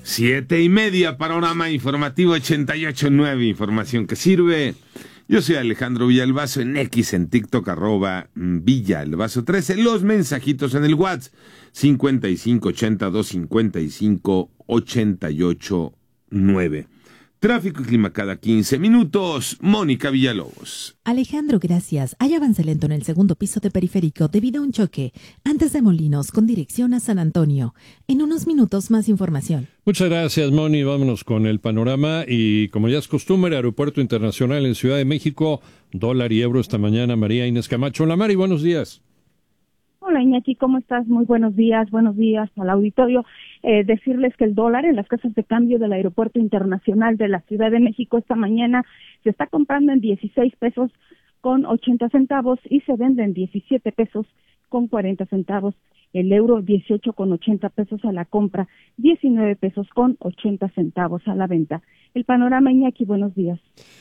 7:30, panorama informativo 88.9, información que sirve. Yo soy Alejandro Villalbazo en X, en TikTok, @Villalbazo13. Los mensajitos en el WhatsApp, 5580-255-88.9. Tráfico y clima cada 15 minutos. Mónica Villalobos. Alejandro, gracias. Hay avance lento en el segundo piso de Periférico debido a un choque antes de Molinos con dirección a San Antonio. En unos minutos más información. Muchas gracias, Moni. Vámonos con el panorama y como ya es costumbre, Aeropuerto Internacional en Ciudad de México, dólar y euro esta mañana. María Inés Camacho. Hola, Mari, buenos días. Hola, Iñaki, ¿cómo estás? Muy buenos días al auditorio. Decirles que el dólar en las casas de cambio del Aeropuerto Internacional de la Ciudad de México esta mañana se está comprando en 16 pesos con 80 centavos y se vende en 17 pesos con 40 centavos. El euro 18 con 80 pesos a la compra, 19 pesos con 80 centavos a la venta. El panorama, Iñaki, buenos días.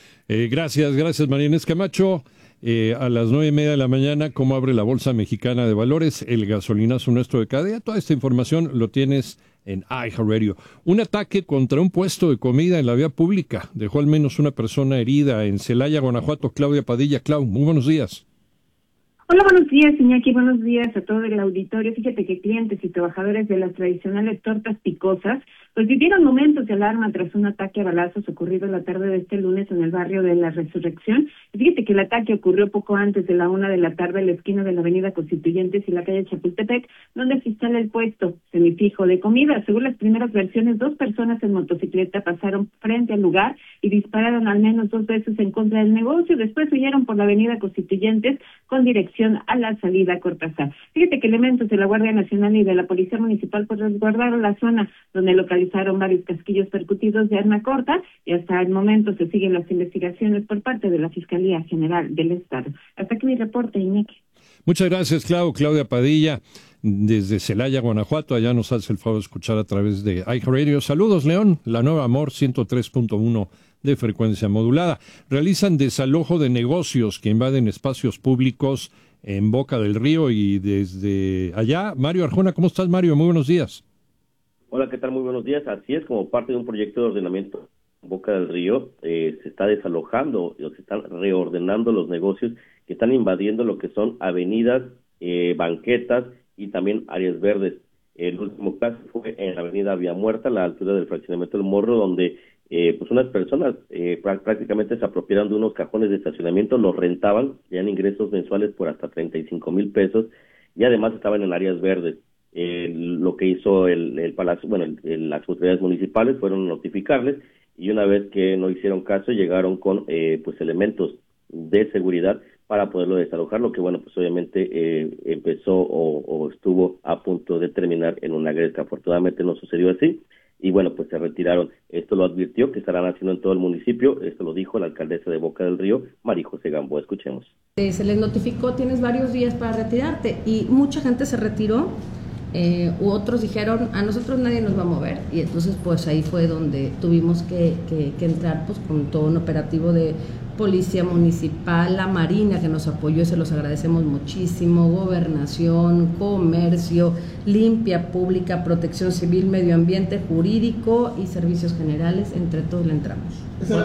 Gracias, María Inés Camacho. A las 9:30 de la mañana, ¿cómo abre la Bolsa Mexicana de Valores? El gasolinazo nuestro de cada día. Toda esta información lo tienes en iHeartRadio. Un ataque contra un puesto de comida en la vía pública dejó al menos una persona herida en Celaya, Guanajuato. Claudia Padilla. Clau, muy buenos días. Hola, buenos días, Iñaki, buenos días a todo el auditorio. Fíjate que clientes y trabajadores de las tradicionales tortas picosas pues vivieron momentos de alarma tras un ataque a balazos ocurrido la tarde de este lunes en el barrio de La Resurrección. Fíjate que el ataque ocurrió poco antes de la 1 de la tarde en la esquina de la avenida Constituyentes y la calle Chapultepec, donde se instala el puesto semifijo de comida. Según las primeras versiones, 2 personas en motocicleta pasaron frente al lugar y dispararon al menos 2 veces en contra del negocio. Después huyeron por la avenida Constituyentes con dirección a la salida Cortázar. Fíjate que elementos de la Guardia Nacional y de la Policía Municipal pues resguardaron la zona donde localizaron varios casquillos percutidos de arma corta y hasta el momento se siguen las investigaciones por parte de la Fiscalía General del Estado. Hasta aquí mi reporte, Iñaki. Muchas gracias, Claudia Padilla, desde Celaya, Guanajuato. Allá nos hace el favor de escuchar a través de iHeartRadio. Saludos, León, la nueva Amor 103.1 de frecuencia modulada. Realizan desalojo de negocios que invaden espacios públicos en Boca del Río y desde allá, Mario Arjona. ¿Cómo estás, Mario? Muy buenos días. Hola, ¿qué tal? Muy buenos días. Así es, como parte de un proyecto de ordenamiento en Boca del Río, se está desalojando, se están reordenando los negocios que están invadiendo lo que son avenidas, banquetas y también áreas verdes. El último caso fue en la avenida Vía Muerta, a la altura del fraccionamiento del Morro, donde pues unas personas prácticamente se apropiaron de unos cajones de estacionamiento, los rentaban, tenían ingresos mensuales por hasta 35,000 pesos y además estaban en áreas verdes. Lo que hizo el Palacio, las autoridades municipales fueron notificarles y una vez que no hicieron caso llegaron con pues elementos de seguridad para poderlo desalojar, lo que pues obviamente empezó o estuvo a punto de terminar en una agresión. Afortunadamente no sucedió así y pues se retiraron. Esto lo advirtió que estarán haciendo en todo el municipio. Esto lo dijo la alcaldesa de Boca del Río, María José Gamboa. Escuchemos. Se les notificó, tienes varios días para retirarte, y mucha gente se retiró, u otros dijeron, a nosotros nadie nos va a mover, y entonces pues ahí fue donde tuvimos que entrar pues con todo un operativo de Policía Municipal, la Marina que nos apoyó y se los agradecemos muchísimo, Gobernación, Comercio, Limpia Pública, Protección Civil, Medio Ambiente, Jurídico y Servicios Generales, entre todos le entramos.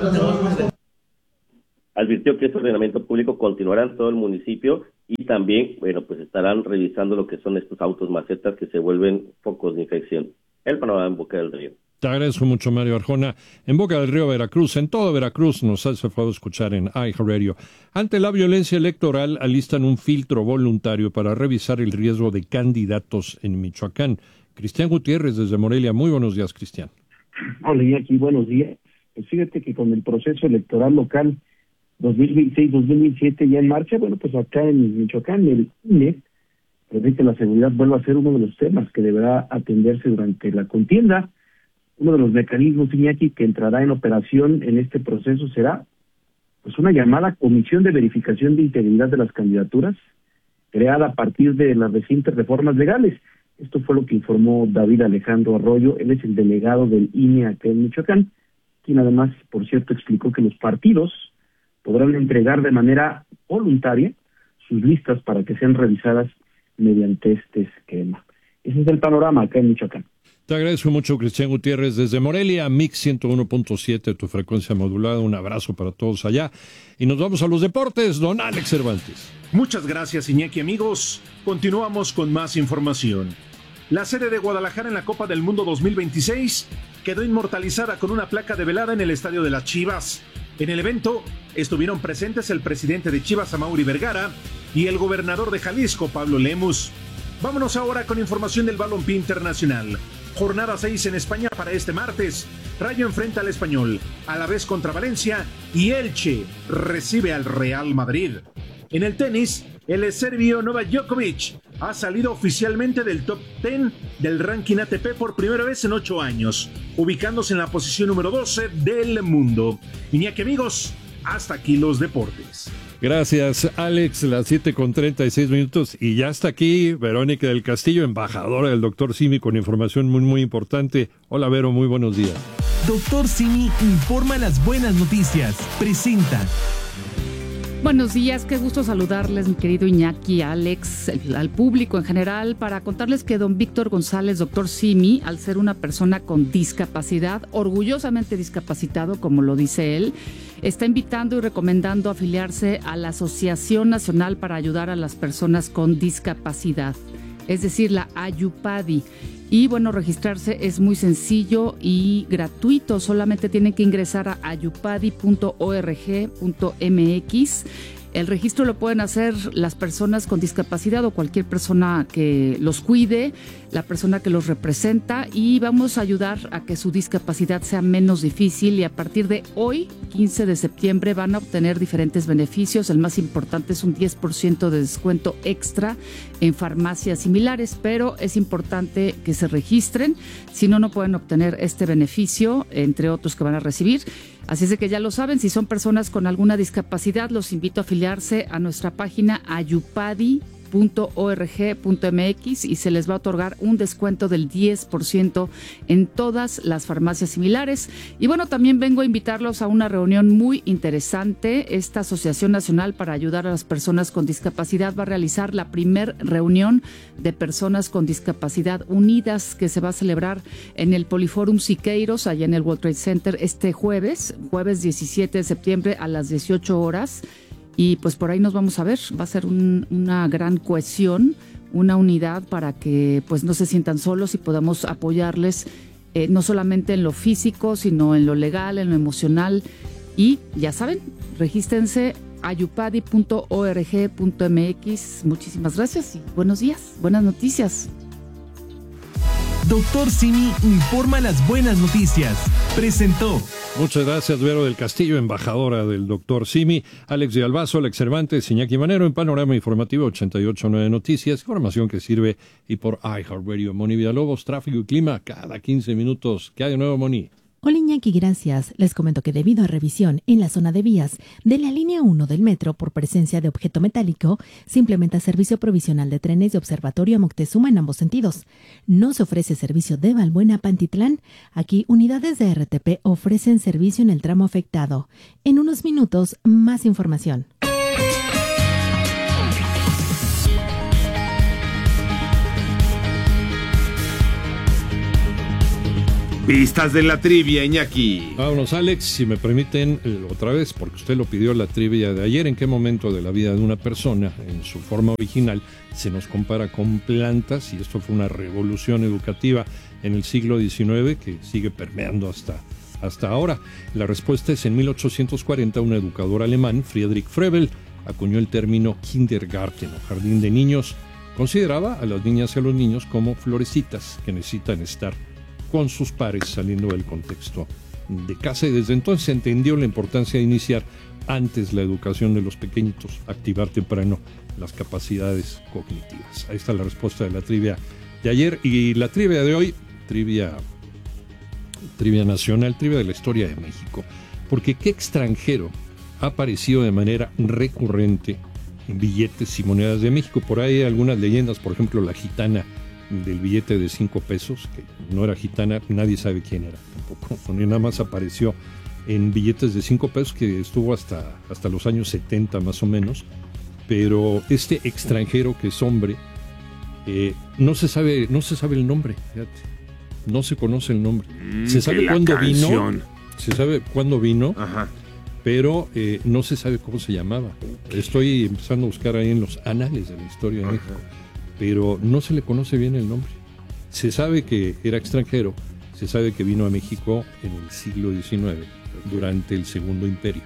Advirtió que este ordenamiento público continuará en todo el municipio y también, pues estarán revisando lo que son estos autos macetas que se vuelven focos de infección. El panorama en Boca del Río. Te agradezco mucho, Mario Arjona. En Boca del Río, Veracruz, en todo Veracruz, nos hace favor escuchar en iHeartRadio. Ante la violencia electoral, alistan un filtro voluntario para revisar el riesgo de candidatos en Michoacán. Cristian Gutiérrez, desde Morelia. Muy buenos días, Cristian. Hola, Iñaki, buenos días. Pues fíjate que con el proceso electoral local 2026-2027 ya en marcha, pues acá en Michoacán, el INE prevé que la seguridad vuelva a ser uno de los temas que deberá atenderse durante la contienda. Uno de los mecanismos, Iñaki, que entrará en operación en este proceso será pues una llamada Comisión de Verificación de Integridad de las Candidaturas, creada a partir de las recientes reformas legales. Esto fue lo que informó David Alejandro Arroyo. Él es el delegado del INE acá en Michoacán, quien además, por cierto, explicó que los partidos podrán entregar de manera voluntaria sus listas para que sean revisadas mediante este esquema. Ese es el panorama acá en Michoacán. Te agradezco mucho, Cristian Gutiérrez, desde Morelia, Mix 101.7, tu frecuencia modulada. Un abrazo para todos allá. Y nos vamos a los deportes, don Alex Cervantes. Muchas gracias, Iñaki, amigos. Continuamos con más información. La sede de Guadalajara en la Copa del Mundo 2026 quedó inmortalizada con una placa develada en el Estadio de las Chivas. En el evento estuvieron presentes el presidente de Chivas, Amaury Vergara, y el gobernador de Jalisco, Pablo Lemus. Vámonos ahora con información del balompié internacional. Jornada 6 en España para este martes. Rayo enfrenta al Español, Alavés contra Valencia y Elche recibe al Real Madrid. En el tenis, el serbio Novak Djokovic ha salido oficialmente del top 10 del ranking ATP por primera vez en 8 años, ubicándose en la posición número 12 del mundo. Iñaki, amigos, hasta aquí los deportes. Gracias, Alex. Las 7:36 y ya está aquí Verónica del Castillo, embajadora del Dr. Simi, con información muy importante. Hola, Vero, muy buenos días. Dr. Simi informa las buenas noticias. Presenta. Buenos días, qué gusto saludarles, mi querido Iñaki, Alex, al público en general, para contarles que don Víctor González, Dr. Simi, al ser una persona con discapacidad, orgullosamente discapacitado, como lo dice él, está invitando y recomendando afiliarse a la Asociación Nacional para Ayudar a las Personas con Discapacidad, es decir, la AYUPADI. Y bueno, registrarse es muy sencillo y gratuito, solamente tienen que ingresar a ayupadi.org.mx. El registro lo pueden hacer las personas con discapacidad o cualquier persona que los cuide, la persona que los representa, y vamos a ayudar a que su discapacidad sea menos difícil. Y a partir de hoy, 15 de septiembre, van a obtener diferentes beneficios. El más importante es un 10% de descuento extra en farmacias similares, pero es importante que se registren, si no, no pueden obtener este beneficio, entre otros que van a recibir. Así es de que ya lo saben, si son personas con alguna discapacidad, los invito a afiliarse a nuestra página ayupadi.org.mx y se les va a otorgar un descuento del 10% en todas las farmacias similares. Y bueno, también vengo a invitarlos a una reunión muy interesante. Esta Asociación Nacional para Ayudar a las Personas con Discapacidad va a realizar la primer reunión de personas con discapacidad unidas, que se va a celebrar en el Poliforum Siqueiros, allá en el World Trade Center, este jueves 17 de septiembre a las 18 horas. Y pues por ahí nos vamos a ver. Va a ser una gran cohesión, una unidad para que pues no se sientan solos y podamos apoyarles no solamente en lo físico, sino en lo legal, en lo emocional. Y ya saben, regístrense ayupadi.org.mx. Muchísimas gracias y buenos días, buenas noticias. Dr. Simi informa las buenas noticias. Presentó. Muchas gracias, Vero del Castillo, embajadora del Dr. Simi. Alex de Albazo, Alex Cervantes, Iñaki Manero, en Panorama Informativo 88.9 Noticias, información que sirve, y por iHeartRadio. Moni Villalobos, tráfico y clima cada 15 minutos. ¿Qué hay de nuevo, Moni? Hola Iñaki, gracias. Les comento que debido a revisión en la zona de vías de la línea 1 del metro por presencia de objeto metálico, se implementa servicio provisional de trenes de Observatorio a Moctezuma en ambos sentidos. No se ofrece servicio de Balbuena a Pantitlán. Aquí unidades de RTP ofrecen servicio en el tramo afectado. En unos minutos, más información. Pistas de la trivia, Iñaki. Vámonos, Alex, si me permiten, otra vez, porque usted lo pidió, la trivia de ayer. ¿En qué momento de la vida de una persona, en su forma original, se nos compara con plantas? Y esto fue una revolución educativa en el siglo XIX que sigue permeando hasta ahora. La respuesta es: en 1840, un educador alemán, Friedrich Frebel, acuñó el término Kindergarten, o jardín de niños. Consideraba a las niñas y a los niños como florecitas que necesitan estar con sus pares, saliendo del contexto de casa, y desde entonces se entendió la importancia de iniciar antes la educación de los pequeñitos, activar temprano las capacidades cognitivas. Ahí está la respuesta de la trivia de ayer. Y la trivia de hoy, trivia nacional, trivia de la historia de México, porque ¿qué extranjero ha aparecido de manera recurrente en billetes y monedas de México? Por ahí hay algunas leyendas, por ejemplo la gitana del billete de 5 pesos, que no era gitana, nadie sabe quién era tampoco, nada más apareció en billetes de 5 pesos, que estuvo hasta los años 70 más o menos. Pero este extranjero, que es hombre, no se sabe el nombre, fíjate. No se conoce el nombre. Se sabe cuándo vino. Se sabe cuándo vino. Ajá. Pero no se sabe cómo se llamaba. Estoy empezando a buscar ahí en los anales de la historia de México. Pero no se le conoce bien el nombre. Se sabe que era extranjero. Se sabe que vino a México en el siglo XIX, durante el Segundo Imperio.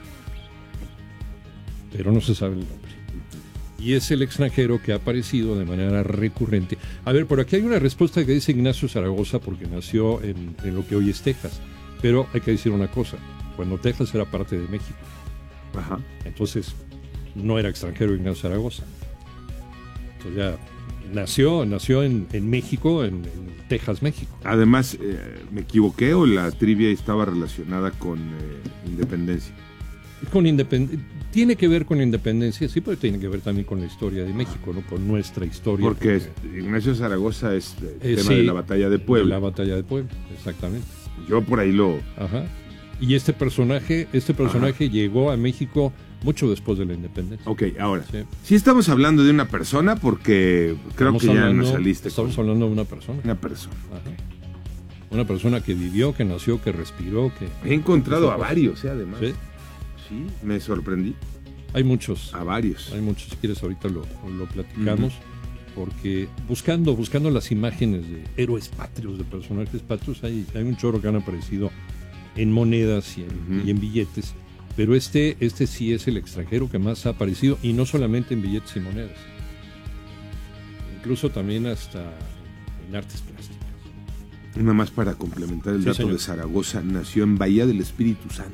Pero no se sabe el nombre. Y es el extranjero que ha aparecido de manera recurrente. A ver, por aquí hay una respuesta que dice Ignacio Zaragoza, porque nació en lo que hoy es Texas. Pero hay que decir una cosa, cuando Texas era parte de México. Ajá. Entonces, no era extranjero Ignacio Zaragoza. Entonces ya nació en México, en Texas, México. Además, ¿me equivoqué o la trivia estaba relacionada con independencia? Tiene que ver con independencia, sí, pero tiene que ver también con la historia de México, ¿no? Con nuestra historia. Porque Ignacio Zaragoza es el tema de la batalla de Puebla. De la batalla de Puebla, exactamente. Yo por ahí lo... Ajá. Y este personaje llegó a México mucho después de la independencia. Ok, ahora, sí estamos hablando de una persona porque creo que ya nos saliste. Estamos hablando de una persona. Una persona. Ajá. Una persona que vivió, que nació, que respiró, que... He encontrado a varios, además. ¿Sí? Sí, me sorprendí. Hay muchos. A varios. Hay muchos, si quieres ahorita lo platicamos, porque buscando las imágenes de héroes patrios, de personajes patrios, hay un chorro que han aparecido en monedas y en billetes, pero este sí es el extranjero que más ha aparecido, y no solamente en billetes y monedas, incluso también hasta en artes plásticas. Nada más para complementar el dato, señor. De Zaragoza, nació en Bahía del Espíritu Santo.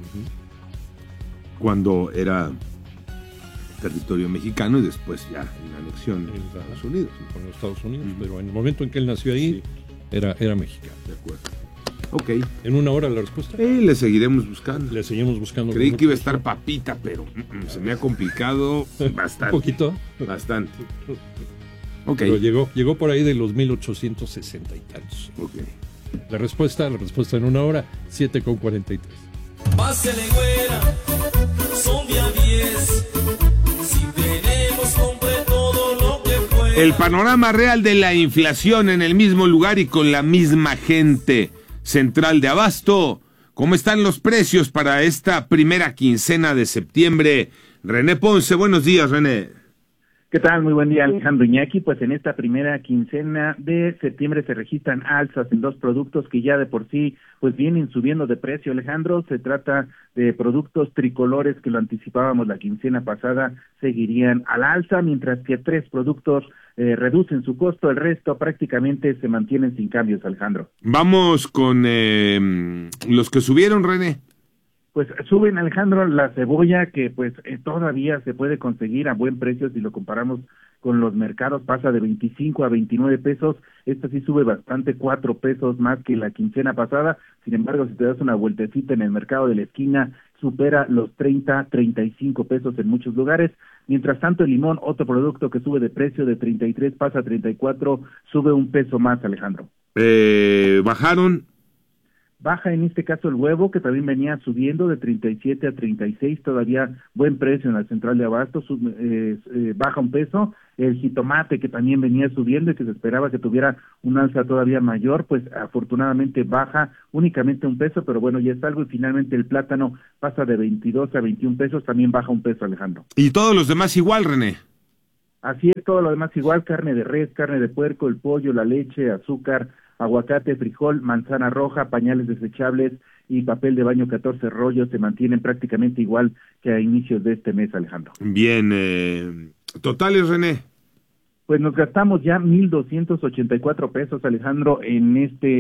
Cuando era territorio mexicano y después ya en la anexión de Estados Unidos. Con los Estados Unidos, pero en el momento en que él nació ahí, era mexicano. De acuerdo. Ok. ¿En una hora la respuesta? Le seguiremos buscando. Le seguimos buscando. Creí que iba a estar papita, pero se me ha complicado bastante. ¿Un poquito? Bastante. Ok. Pero llegó por ahí de los 1860 y tantos. Ok. La respuesta en una hora, 7:43. Pásele, güera, son día 10. Si tenemos, compre todo lo que pueda. El panorama real de la inflación en el mismo lugar y con la misma gente. Central de Abasto. ¿Cómo están los precios para esta primera quincena de septiembre? René Ponce, buenos días, René. ¿Qué tal? Muy buen día, Alejandro Iñaki. Pues en esta primera quincena de septiembre se registran alzas en dos productos que ya de por sí pues vienen subiendo de precio, Alejandro. Se trata de productos tricolores que lo anticipábamos la quincena pasada, seguirían al alza, mientras que 3 productos reducen su costo, el resto prácticamente se mantienen sin cambios, Alejandro. Vamos con los que subieron, René. Pues suben, Alejandro, la cebolla, que pues todavía se puede conseguir a buen precio si lo comparamos con los mercados, pasa de 25 a 29 pesos, esta sí sube bastante, 4 pesos más que la quincena pasada. Sin embargo, si te das una vueltecita en el mercado de la esquina, supera los 30, 35 pesos en muchos lugares. Mientras tanto, el limón, otro producto que sube de precio, de 33 pasa a 34, sube 1 peso más, Alejandro. ¿Bajaron? Baja en este caso el huevo, que también venía subiendo de 37 a 36, todavía buen precio en la central de abasto, baja 1 peso. El jitomate, que también venía subiendo y que se esperaba que tuviera un alza todavía mayor, pues afortunadamente baja únicamente 1 peso, pero bueno, ya es algo. Y finalmente el plátano pasa de 22 a 21 pesos, también baja 1 peso, Alejandro. ¿Y todos los demás igual, René? Así es, todo lo demás igual, carne de res, carne de puerco, el pollo, la leche, azúcar, aguacate, frijol, manzana roja, pañales desechables y papel de baño 14 rollos se mantienen prácticamente igual que a inicios de este mes, Alejandro. Bien, ¿totales, René? Pues nos gastamos ya 1,284 pesos, Alejandro, en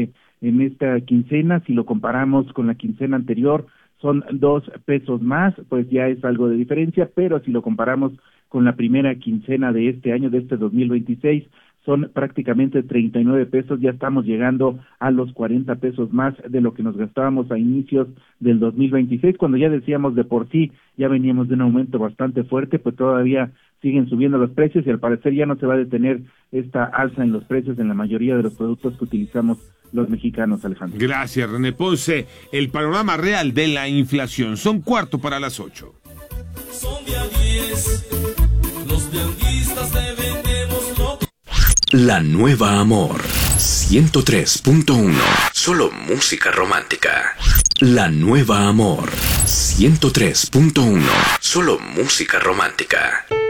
esta quincena. Si lo comparamos con la quincena anterior, son 2 pesos más, pues ya es algo de diferencia, pero si lo comparamos con la primera quincena de este año, de este 2026, son prácticamente 39 pesos, ya estamos llegando a los 40 pesos más de lo que nos gastábamos a inicios del 2026, cuando ya decíamos de por sí, ya veníamos de un aumento bastante fuerte, pues todavía siguen subiendo los precios y al parecer ya no se va a detener esta alza en los precios en la mayoría de los productos que utilizamos los mexicanos, Alejandro. Gracias, René Ponce. El panorama real de la inflación. Son 7:45. Son día 10, los tianguistas le vendemos lo que... La Nueva Amor 103.1. Solo música romántica. La Nueva Amor 103.1. Solo música romántica.